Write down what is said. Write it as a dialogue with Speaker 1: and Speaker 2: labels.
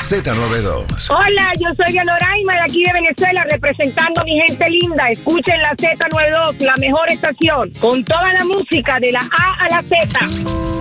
Speaker 1: Z92.
Speaker 2: Hola, yo soy Dianoraima de aquí de Venezuela, representando a mi gente linda. Escuchen la Z92, la mejor estación, con toda la música de la A a la Z.